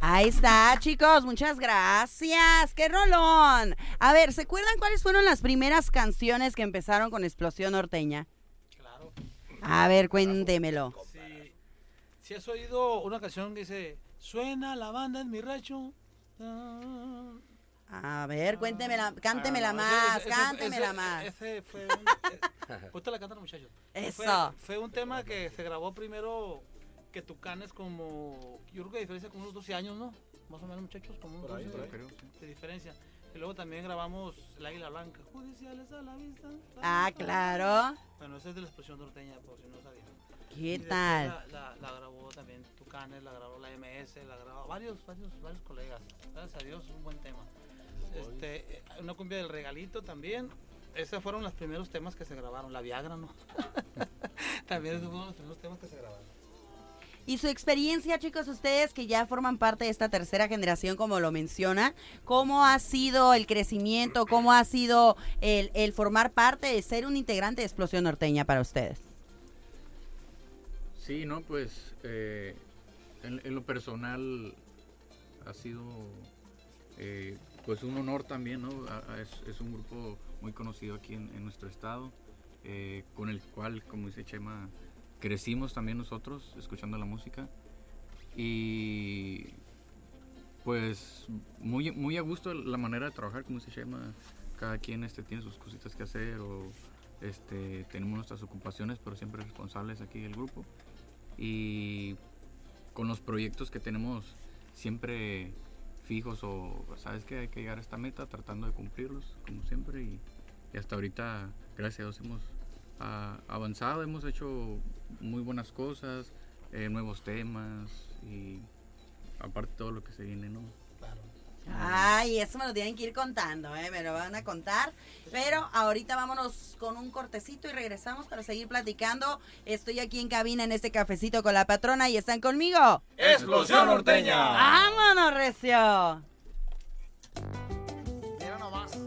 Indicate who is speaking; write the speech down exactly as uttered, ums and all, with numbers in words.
Speaker 1: Ahí está, chicos, muchas gracias. ¡Qué rolón! A ver, ¿se acuerdan cuáles fueron las primeras canciones que empezaron con Explosión Norteña?
Speaker 2: Claro.
Speaker 1: A ver, cuéntemelo.
Speaker 2: Si, si has oído una canción que dice, suena la banda en mi rancho.
Speaker 1: A ver, cuéntemela, cántemela
Speaker 2: Ah, no,
Speaker 1: más,
Speaker 2: ese- ese-
Speaker 1: cántemela
Speaker 2: ese-
Speaker 1: más.
Speaker 2: Ese fue un... eh, ahorita la cantan los muchachos.
Speaker 1: Eso.
Speaker 2: Fue, fue un tema que se grabó primero que Tucanes como... Yo creo que diferencia como unos doce años, ¿no? Más o menos, muchachos, como unos
Speaker 3: Por ahí,
Speaker 2: doce
Speaker 3: por ahí.
Speaker 2: de, de diferencia. Y luego también grabamos El Águila Blanca. Judiciales a la vista.
Speaker 1: Ah, claro.
Speaker 2: Bueno, esa es de la Explosión Norteña, por si no sabían.
Speaker 1: ¿Qué
Speaker 2: Y después
Speaker 1: tal?
Speaker 2: La, la, la grabó también Tucanes, la grabó la M S, la grabó varios, varios, varios colegas. Gracias a Dios, un buen tema. Este, eh, una cumbia del regalito también. Esos fueron los primeros temas que se grabaron. La Viagra, ¿no? También esos fueron los primeros temas que se grabaron.
Speaker 1: Y su experiencia, chicos, ustedes que ya forman parte de esta tercera generación, como lo menciona, ¿cómo ha sido el crecimiento? ¿Cómo ha sido el, el formar parte de ser un integrante de Explosión Norteña para ustedes?
Speaker 4: Sí, no, pues eh, en, en lo personal ha sido eh, pues un honor también, ¿no? A- a- es, es un grupo muy conocido aquí en, en nuestro estado, eh, con el cual, como dice Chema, crecimos también nosotros escuchando la música y pues muy, muy a gusto la manera de trabajar, como dice Chema, cada quien este, tiene sus cositas que hacer o este, tenemos nuestras ocupaciones, pero siempre responsables aquí del grupo. Y con los proyectos que tenemos siempre fijos o sabes que hay que llegar a esta meta tratando de cumplirlos como siempre y, y hasta ahorita gracias a Dios hemos ah, avanzado, hemos hecho muy buenas cosas, eh, nuevos temas y aparte todo lo que se viene, ¿no?
Speaker 2: Claro.
Speaker 1: Ay, eso me lo tienen que ir contando, ¿eh? Me lo van a contar. Pero ahorita vámonos con un cortecito y regresamos para seguir platicando. Estoy aquí en cabina en este cafecito con la patrona y están conmigo.
Speaker 3: ¡Explosión Norteña!
Speaker 1: ¡Vámonos, recio!